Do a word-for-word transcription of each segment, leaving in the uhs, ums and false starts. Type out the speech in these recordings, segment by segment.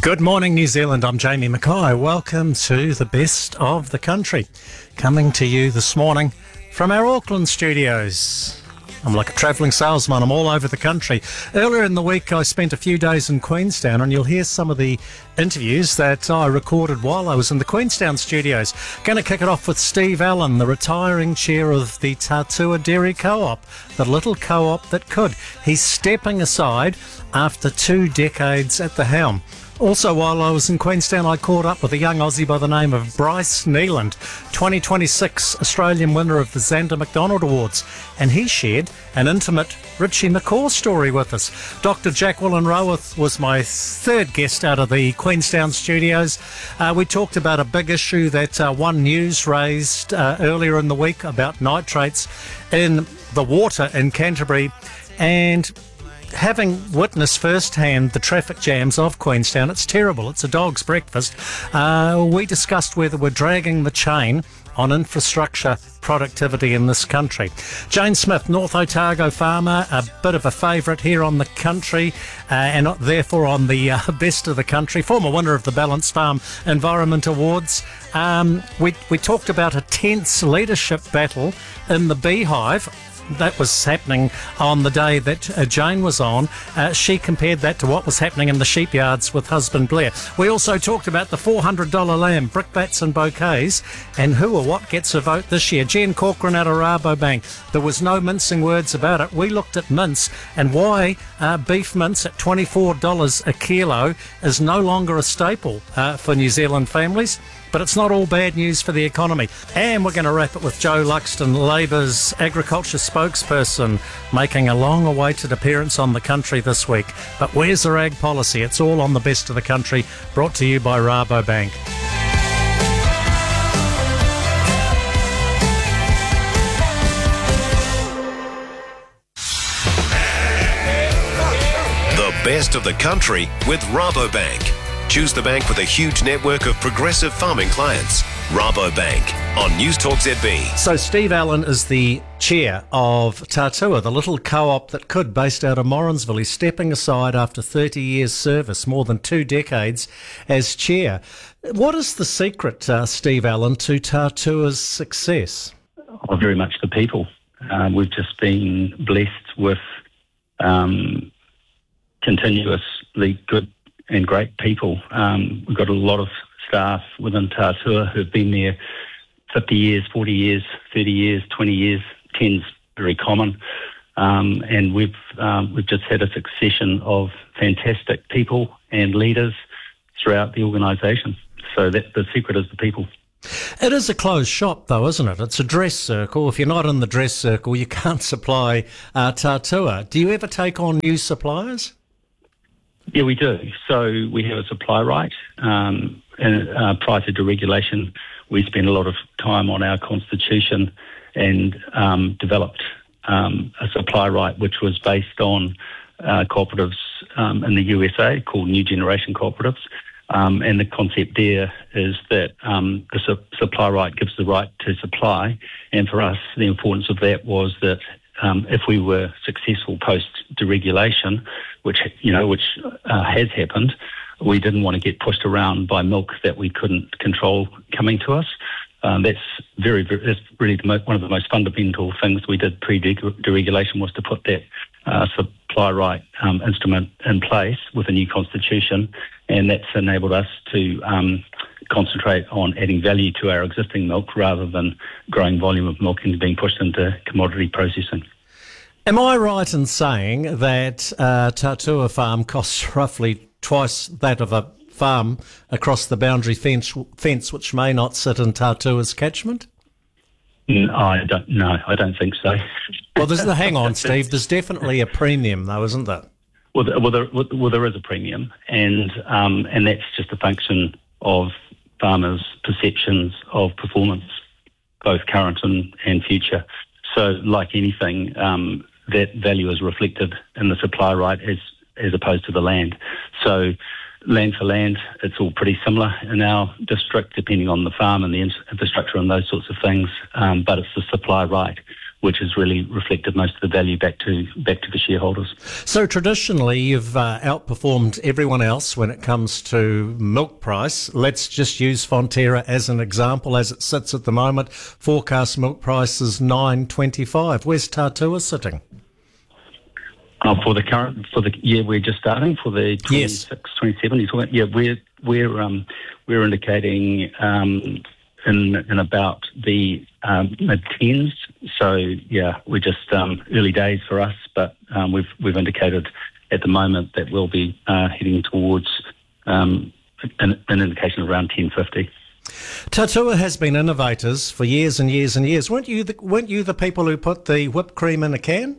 Good morning, New Zealand. I'm Jamie Mackay. Welcome to the best of the country. Coming to you this morning from our Auckland studios. I'm like a travelling salesman. I'm all over the country. Earlier in the week, I spent a few days in Queenstown, and you'll hear some of the interviews that I recorded while I was in the Queenstown studios. Going to kick it off with Steve Allen, the retiring chair of the Tatua Dairy Co-op, the little co-op that could. He's stepping aside after two decades at the helm. Also, while I was in Queenstown, I caught up with a young Aussie by the name of Bryce Neeland, twenty twenty-six Australian winner of the Xander McDonald Awards, and he shared an intimate Richie McCaw story with us. Doctor Jacqueline Rowith was my third guest out of the Queenstown studios. Uh, we talked about a big issue that uh, One News raised uh, earlier in the week about nitrates in the water in Canterbury, and having witnessed firsthand the traffic jams of Queenstown, it's terrible. It's a dog's breakfast. Uh, we discussed whether we're dragging the chain on infrastructure productivity in this country. Jane Smith, North Otago farmer, a bit of a favourite here on the country uh, and therefore on the uh, best of the country, former winner of the Balanced Farm Environment Awards. Um, we, we talked about a tense leadership battle in the Beehive. That was happening on the day that uh, Jane was on. Uh, she compared that to what was happening in the sheepyards with husband Blair. We also talked about the four hundred dollars lamb, brickbats and bouquets, and who or what gets a vote this year. Jen Corcoran out of Rabobank. There was no mincing words about it. We looked at mince and why uh, beef mince at twenty-four dollars a kilo is no longer a staple uh, for New Zealand families. But it's not all bad news for the economy. And we're going to wrap it with Joe Luxton, Labour's agriculture spokesperson, making a long-awaited appearance on the country this week. But where's their ag policy? It's all on the best of the country, brought to you by Rabobank. The best of the country with Rabobank. Choose the bank with a huge network of progressive farming clients. Rabobank on News Talk Z B. So Steve Allen is the chair of Tatua, the little co-op that could, based out of Morrinsville. He's stepping aside after thirty years service, more than two decades as chair. What is the secret, uh, Steve Allen, to Tatua's success? Oh, very much the people. Um, we've just been blessed with um, continuously good and great people. Um, we've got a lot of staff within Tatua who've been there fifty years, forty years, thirty years, twenty years. ten's very common. Um, and we've um, we've just had a succession of fantastic people and leaders throughout the organisation. So that the secret is the people. It is a closed shop, though, isn't it? It's a dress circle. If you're not in the dress circle, you can't supply uh, Tatua. Do you ever take on new suppliers? Yeah, we do. So we have a supply right. Um, and uh, prior to deregulation, we spent a lot of time on our constitution and um, developed um, a supply right which was based on uh, cooperatives um, in the U S A called New Generation Cooperatives. Um, and the concept there is that um, the su- supply right gives the right to supply. And for us, the importance of that was that Um, if we were successful post-deregulation, which you know, which uh, has happened, we didn't want to get pushed around by milk that we couldn't control coming to us. Um, that's very, very, that's really the mo- one of the most fundamental things we did pre-deregulation was to put that uh, supply right um, instrument in place with a new constitution, and that's enabled us to um, concentrate on adding value to our existing milk rather than growing volume of milk and being pushed into commodity processing. Am I right in saying that uh, Tatua Farm costs roughly twice that of a farm across the boundary fence, fence which may not sit in Tatua's catchment? No, I don't. No, I don't think so. Well, there's the, hang on, Steve. There's definitely a premium, though, isn't there? Well, there, well, there, well, there is a premium, and um, and that's just a function of farmers' perceptions of performance, both current and, and future. So, like anything, um, that value is reflected in the supply right as as opposed to the land. So, land for land, it's all pretty similar in our district, depending on the farm and the infrastructure and those sorts of things. Um, but it's the supply right which has really reflected most of the value back to back to the shareholders. So traditionally, you've uh, outperformed everyone else when it comes to milk price. Let's just use Fonterra as an example. As it sits at the moment, forecast milk price is nine twenty-five. Where's Tatua sitting? Uh, for the current, for the year we're just starting, for the twenty-six, Yes. twenty-seven, you're talking, yeah, we're we're um, we're indicating um, in in about the um, mid tens. So yeah, we're just um, early days for us, but um, we've we've indicated at the moment that we'll be uh, heading towards um, an, an indication of around ten fifty. Tatua has been innovators for years and years and years. Weren't you the, weren't you the people who put the whipped cream in a can?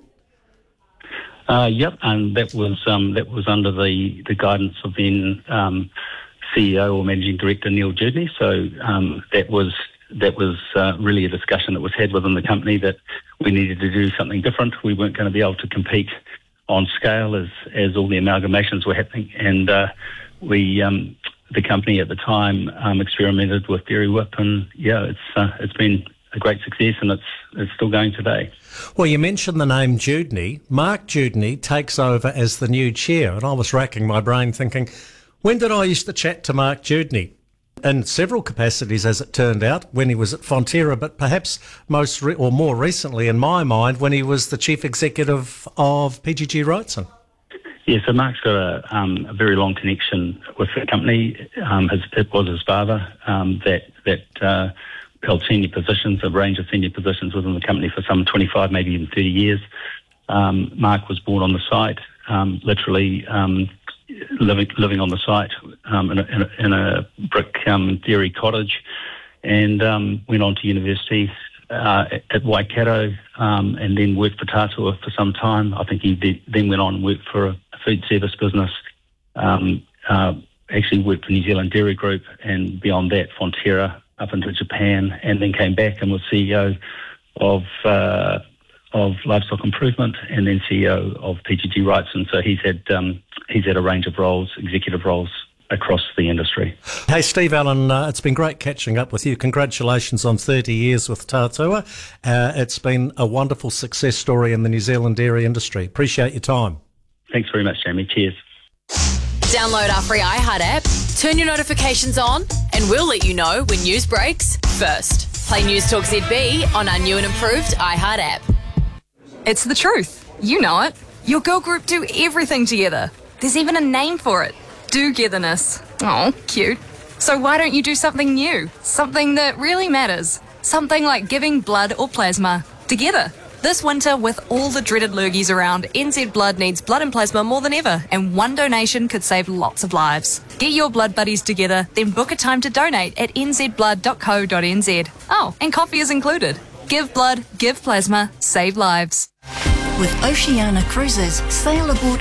Uh, yep, and that was um, that was under the, the guidance of then um, C E O or Managing Director Neil Judney. So um, that was that was uh, really a discussion that was had within the company that we needed to do something different. We weren't going to be able to compete on scale as as all the amalgamations were happening, and uh, we um, the company at the time um, experimented with Dairy Whip, and yeah, it's uh, it's been a great success, and it's it's still going today. Well, you mentioned the name Judney. Mark Judney takes over as the new chair, and I was racking my brain thinking, when did I used to chat to Mark Judney? In several capacities, as it turned out, when he was at Fonterra, but perhaps most re- or more recently, in my mind, when he was the chief executive of P G G Wrightson. Yeah, so Mark's got a, um, a very long connection with the company. Um, his, it was his father um, that that. Uh, held senior positions, a range of senior positions within the company for some twenty-five, maybe even thirty years. Um, Mark was born on the site, um, literally um, living living on the site um, in, a, in, a, in a brick um, dairy cottage, and um, went on to university uh, at, at Waikato, um, and then worked for Tatua for some time. I think he did, then went on and worked for a food service business, um, uh, actually worked for New Zealand Dairy Group, and beyond that, Fonterra, up into Japan, and then came back and was C E O of uh, of Livestock Improvement, and then C E O of P G G Wrightson. So he's had um, he's had a range of roles, executive roles across the industry. Hey, Steve Allen, uh, it's been great catching up with you. Congratulations on thirty years with Tatua. Uh, it's been a wonderful success story in the New Zealand dairy industry. Appreciate your time. Thanks very much, Jamie. Cheers. Download our free iHeart app, turn your notifications on, and we'll let you know when news breaks first. Play News Talk Z B on our new and improved iHeart app. It's the truth. You know it. Your girl group do everything together. There's even a name for it. Do-getherness. Oh, cute. So why don't you do something new? Something that really matters. Something like giving blood or plasma together. This winter, with all the dreaded lurgies around, N Z Blood needs blood and plasma more than ever, and one donation could save lots of lives. Get your blood buddies together, then book a time to donate at n z blood dot co dot n z. Oh, and coffee is included. Give blood, give plasma, save lives. With Oceania Cruises, sail aboard